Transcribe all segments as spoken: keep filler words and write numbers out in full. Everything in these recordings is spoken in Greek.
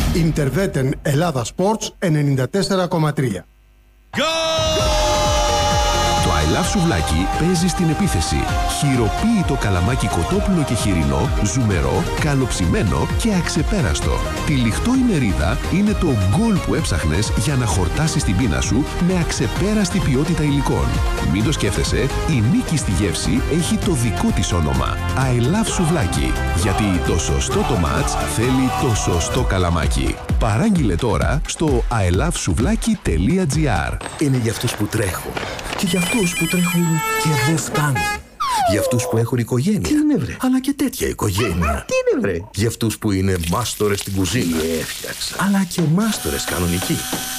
Interveten Ελλάδα Sports ενενήντα τέσσερα κόμμα τρία. Το I Love Σουβλάκι παίζει στην επίθεση. Χειροποίητο καλαμάκι κοτόπουλο και χοιρινό, ζουμερό, καλοψημένο και αξεπέραστο. Τυλιχτό η μερίδα είναι το γκολ που έψαχνες για να χορτάσεις την πείνα σου με αξεπέραστη ποιότητα υλικών. Μην το σκέφτεσαι, η νίκη στη γεύση έχει το δικό της όνομα. I Love Σουβλάκι. Γιατί το σωστό το μάτς θέλει το σωστό καλαμάκι. Παράγγειλε τώρα στο άι λαβ σουβλάκι τελεία τζι άρ. Είναι για αυτούς που τρέχουν και για αυτούς που τρέχουν και δεν φτάνουν. Για αυτούς που έχουν οικογένεια. Τι είναι βρε? Αλλά και τέτοια οικογένεια. Τι είναι βρε? Για αυτούς που είναι μάστορες στην κουζίνα. Έφτιαξα. Αλλά και μάστορες κανονικοί.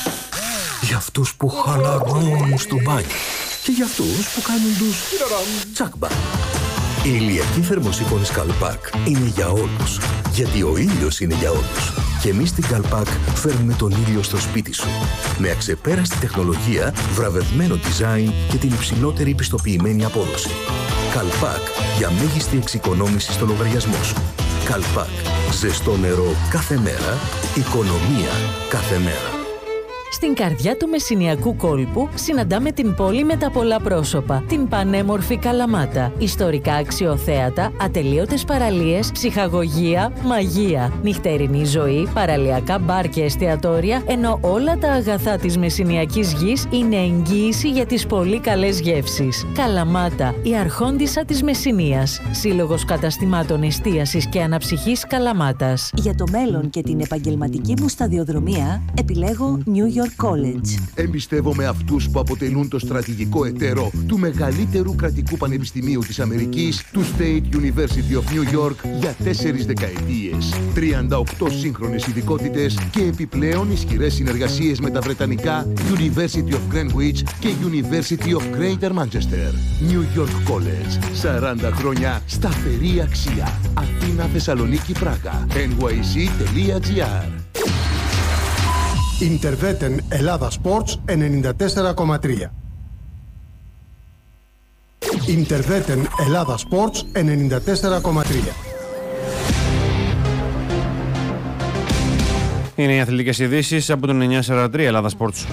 Για αυτούς που χαλαρώνουν στο μπάνιο. Και για αυτούς που κάνουν τους τσάκμπα. Η ηλιακή θερμοσύφωνη Καλπάκ είναι για όλους. Γιατί ο ήλιος είναι για όλους. Και εμείς στην Καλπάκ φέρνουμε τον ήλιο στο σπίτι σου. Με αξεπέραστη τεχνολογία, βραβευμένο design και την υψηλότερη πιστοποιημένη απόδοση. Καλπάκ για μέγιστη εξοικονόμηση στο λογαριασμό σου. Καλπάκ. Ζεστό νερό κάθε μέρα. Οικονομία κάθε μέρα. Στην καρδιά του Μεσσηνιακού κόλπου συναντάμε την πόλη με τα πολλά πρόσωπα, την πανέμορφη Καλαμάτα. Ιστορικά αξιοθέατα, ατελείωτες παραλίες, ψυχαγωγία, μαγεία, νυχτερινή ζωή, παραλιακά μπαρ και εστιατόρια, ενώ όλα τα αγαθά της Μεσσηνιακής γης είναι εγγύηση για τις πολύ καλές γεύσεις. Καλαμάτα, η αρχόντισσα της Μεσσηνίας. Σύλλογος καταστημάτων εστίασης και αναψυχής Καλαμάτας. Για το μέλλον και την επαγγελματική μου σταδιοδρομία, επιλέγω New York College. Εμπιστεύομαι αυτούς που αποτελούν το στρατηγικό εταίρο του μεγαλύτερου κρατικού πανεπιστημίου της Αμερικής, του State University of New York, για τέσσερις δεκαετίες. τριάντα οκτώ σύγχρονες ειδικότητες και επιπλέον ισχυρές συνεργασίες με τα βρετανικά University of Greenwich και University of Greater Manchester. New York College. σαράντα χρόνια σταθερή αξία. Αθήνα, Θεσσαλονίκη, Πράγα. εν γουάι σι τελεία τζι άρ. Interveten Ελλάδα Sports ενενήντα τέσσερα κόμμα τρία. Interveten Ελλάδα Sports ενενήντα τέσσερα κόμμα τρία. Είναι οι αθλητικές ειδήσεις από τον εννιακόσια σαράντα τρία Ελλάδα Sports.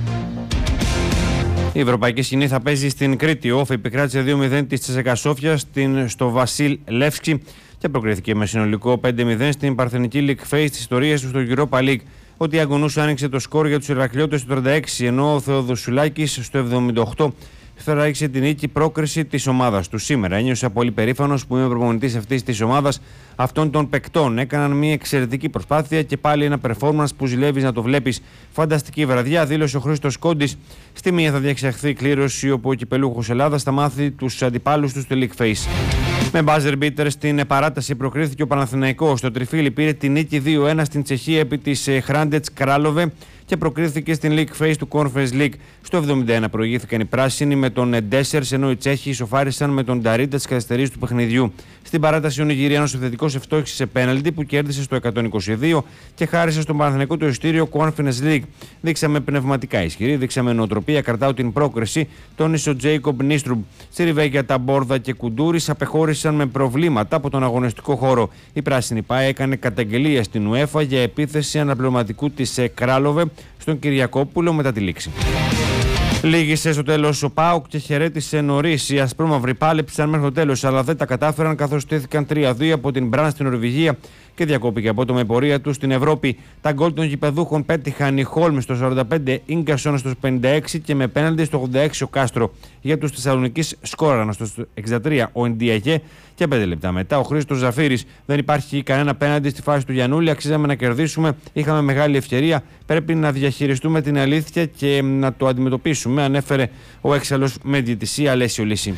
Η ευρωπαϊκή σκηνή θα παίζει στην Κρήτη. Ο Όφη επικράτησε δύο μηδέν της Τσεσεκά Σόφια στο Βασίλ Λεύσκι και προκρίθηκε με συνολικό πέντε μηδέν στην παρθενική League Phase της ιστορίας του στο Europa League. Ο Τιαγκονούς άνοιξε το σκορ για τους Ηρακλειώτες στο τριάντα έξι, ενώ ο Θεοδοσουλάκης στο εβδομήντα οκτώ θεράγγιξε την νίκη πρόκριση της ομάδας του. Σήμερα ένιωσα πολύ περήφανος που είμαι προπονητής αυτής της ομάδας, αυτών των παικτών. Έκαναν μια εξαιρετική προσπάθεια και πάλι ένα performance που ζηλεύεις να το βλέπεις. Φανταστική βραδιά, δήλωσε ο Χρήστος Κόντης. Στη μία θα διεξαχθεί κλήρωση όπου ο κυπελούχος Ελλάδας θα μάθει τους αντιπάλους του στο League Phase. Με buzzer beater στην παράταση προκρίθηκε ο Παναθηναϊκός. Στο Τριφύλι πήρε τη νίκη δύο ένα στην Τσεχία επί της Χράντετς Κράλοβε και προκρίθηκε στην League Phase του Conference League. Στο εβδομήντα ένα προηγήθηκαν οι πράσινοι με τον Ντέσσερς, ενώ οι Τσέχοι ισοφάρισαν με τον Νταρίτα της καθυστερής του παιχνιδιού. Στην παράταση ο Νιγηριάνος επιθετικός ευστόχησε σε πέναλτι που κέρδισε στο εκατόν είκοσι δύο και χάρισε στον Παναθηναϊκό το εισιτήριο Conference League. Δείξαμε πνευματικά ισχυρή, δείξαμε νοοτροπία, κρατάω την πρόκριση, τόνισε ο Τζέικομπ Νίστρουμπ. Σιριβέγια, Ταμπόρδα και Κουντούρης απεχώρησαν με προβλήματα από τον αγωνιστικό χώρο. Η πράσινη ΠΑΕ έκανε καταγγελία στην UEFA για επίθεση αναπληρωματικού της Κράλοβε στον Κυριακόπουλο μετά τη λήξη. Λίγησε στο τέλος ο ΠΑΟΚ και χαιρέτησε νωρίς. Οι ασπρόμαυροι πάλεψαν μέχρι το τέλος, αλλά δεν τα κατάφεραν καθώς στήθηκαν τρία δύο από την Μπραν στην Νορβηγία και διακόπηκε απότομα η πορεία του στην Ευρώπη. Τα γκολ των γηπεδούχων πέτυχαν η Χόλμ στο σαράντα πέντε, Ίγκασον στο πενήντα έξι και με πέναλτι στο ογδόντα έξι ο Κάστρο. Για τους Θεσσαλονικείς σκόραραν στο εξήντα τρία ο Ντιαγέ και πέντε λεπτά μετά ο Χρήστος Ζαφύρης. Δεν υπάρχει κανένα πέναλτι στη φάση του Γιαννούλη. Αξίζαμε να κερδίσουμε. Είχαμε μεγάλη ευκαιρία. Πρέπει να διαχειριστούμε την αλήθεια και να το αντιμετωπίσουμε, ανέφερε ο έξαλλος με διαιτησία Αλέσιο Λύση.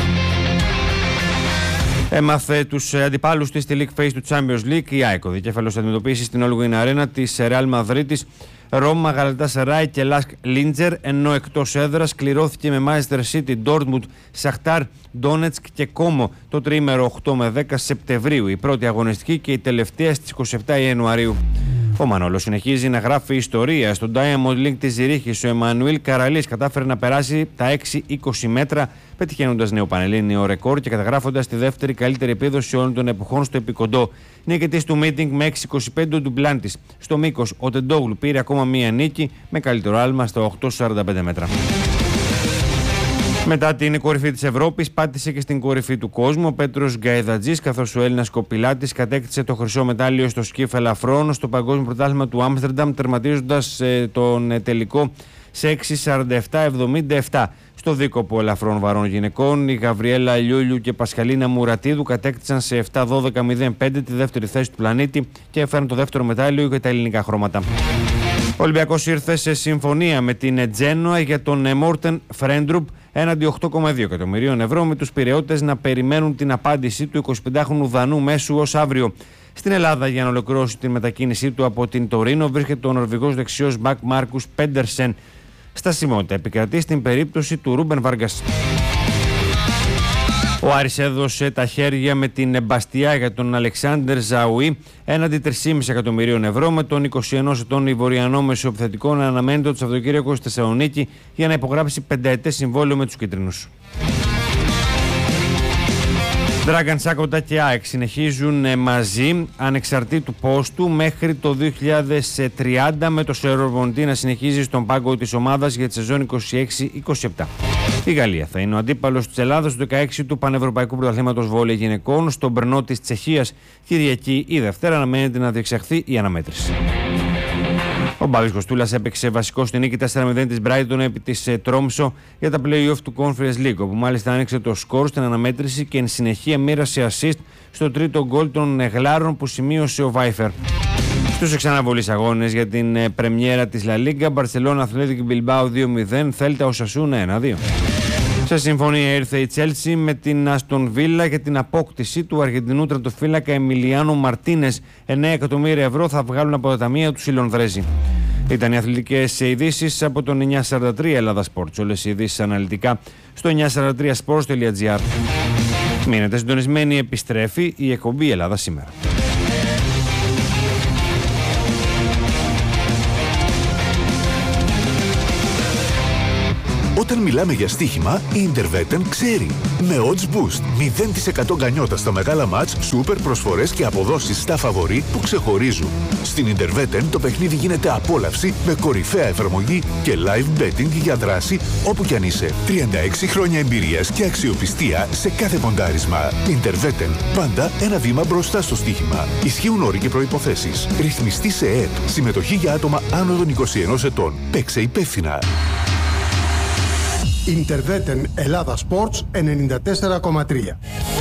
Έμαθε τους αντιπάλους της στη League Phase του Champions League. Η ΑΕΚ, ο δικέφαλος αντιμετωπίσει στην Όλγουιν Αρένα της Ρεάλ Μαδρίτης, Ρώμα, Γαλατασαράι και Λάσκ Λίντζερ, ενώ εκτός έδρας κληρώθηκε με Manchester City, Ντόρτμουντ, Σαχτάρ, Ντόνετσκ και Κόμο το τριήμερο οκτώ με δέκα Σεπτεμβρίου. Η πρώτη αγωνιστική και η τελευταία στις είκοσι επτά Ιανουαρίου. Ο Μανόλος συνεχίζει να γράφει ιστορία. Στο Diamond League της Ζηρίχης, ο Εμμανουήλ Καραλής κατάφερε να περάσει τα έξι είκοσι μέτρα, πετυχαίνοντας νέο πανελλήνιο ρεκόρ και καταγράφοντας τη δεύτερη καλύτερη επίδοση όλων των εποχών στο επικοντό. Νικητής του meeting με έξι είκοσι πέντε ο Ντουμπλάντης. Στο μήκος, ο Τεντόγλου πήρε ακόμα μία νίκη με καλύτερο άλμα στα οκτώ σαράντα πέντε μέτρα. Μετά την κορυφή της Ευρώπης, πάτησε και στην κορυφή του κόσμου ο Πέτρος Γκαϊδατζής, καθώς ο Έλληνας κοπηλάτης κατέκτησε το χρυσό μετάλλιο στο σκιφ ελαφρών στο Παγκόσμιο Πρωτάθλημα του Άμστερνταμ, τερματίζοντας ε, τον ε, τελικό σε έξι σαράντα επτά εβδομήντα επτά. Στο δίκοπο ελαφρών βαρών γυναικών, η Γαβριέλα Λιούλιου και Πασχαλίνα Μουρατίδου κατέκτησαν σε επτά δώδεκα μηδέν πέντε τη δεύτερη θέση του πλανήτη και έφεραν το δεύτερο μετάλλιο για τα ελληνικά χρώματα. Ο Ολυμπιακός ήρθε σε συμφωνία με την Τζένοα για τον Μόρτεν Φρέντρουπ έναντι οκτώ κόμμα δύο εκατομμυρίων ευρώ, με τους πειραιώτες να περιμένουν την απάντηση του εικοσιπεντάχρονου Δανού μέσου ως αύριο. Στην Ελλάδα, για να ολοκληρώσει την μετακίνησή του από την Τωρίνο, βρίσκεται ο Νορβηγός δεξιός μπακ Μάρκους Πέντερσεν. Στασιμότητα επικρατεί στην περίπτωση του Ρούμπεν Βάργκας. Ο Άρης έδωσε τα χέρια με την Μπαστιά για τον Αλεξάνδερ Ζαουί έναντι τρία κόμμα πέντε εκατομμυρίων ευρώ, με τον είκοσι ένα ετών Ivoriανό μεσοεπιθετικό να αναμένεται το Σαββατοκύριακο στη Θεσσαλονίκη για να υπογράψει πενταετές συμβόλαιο με τους κίτρινους. Dragan Σάκοντα και ΑΕΚ συνεχίζουν μαζί ανεξαρτήτου πόστου μέχρι το δύο χιλιάδες τριάντα, με το Σεροβοντή να συνεχίζει στον πάγκο της ομάδας για τη σεζόν είκοσι έξι είκοσι επτά. Η Γαλλία θα είναι ο αντίπαλος της Ελλάδας του δεκαέξι του Πανευρωπαϊκού Πρωταθλήματος Βόλεϊ Γυναικών στο Μπρνό της Τσεχίας. Κυριακή ή Δευτέρα αναμένεται να διεξαχθεί η αναμέτρηση. Ο Μπάβης Κοστούλας έπαιξε βασικό στην νίκη τέσσερα μηδέν της Brighton επί της Τρόμσο για τα play-off του Conference League, όπου μάλιστα άνοιξε το σκορ στην αναμέτρηση και εν συνεχεία μοίρασε assist στο τρίτο γκολ των Γλάρων που σημείωσε ο Βάιφερ. Στους εξαναβολείς αγώνες για την πρεμιέρα της La Liga, Barcelona Athletic Bilbao δύο μηδέν, Θέλτα Οσασούνα ένα δύο. Σε συμφωνία ήρθε η Chelsea με την Aston Villa για την απόκτηση του Αργεντινού τερματοφύλακα Εμιλιάνο Μαρτίνες. εννέα εκατομμύρια ευρώ θα βγάλουν από τα ταμεία του οι Λονδρέζοι. Ήταν οι αθλητικές ειδήσεις από τον εννιακόσια σαράντα τρία Ελλάδα Sports. Όλες οι ειδήσεις αναλυτικά στο εννιακόσια σαράντα τρία sports τελεία gr. Μείνετε συντονισμένοι, επιστρέφει η εκπομπή Ελλάδα σήμερα. Όταν μιλάμε για στοίχημα, η Interveten ξέρει. Με Odds Boost, μηδέν τοις εκατό γκανιότα στα μεγάλα μάτς, σούπερ προσφορές και αποδόσεις στα φαβορί που ξεχωρίζουν. Στην Interveten το παιχνίδι γίνεται απόλαυση με κορυφαία εφαρμογή και live betting για δράση όπου κι αν είσαι. τριάντα έξι χρόνια εμπειρίας και αξιοπιστία σε κάθε ποντάρισμα. Interveten, πάντα ένα βήμα μπροστά στο στοίχημα. Ισχύουν όροι και προϋποθέσεις. Ρυθμιστή σε ΕΕΠ. Συμμετοχή για άτομα άνω των είκοσι ενός ετών. Παίξε υπεύθυνα. Interveten Ελλάδα Sports ενενήντα τέσσερα κόμμα τρία.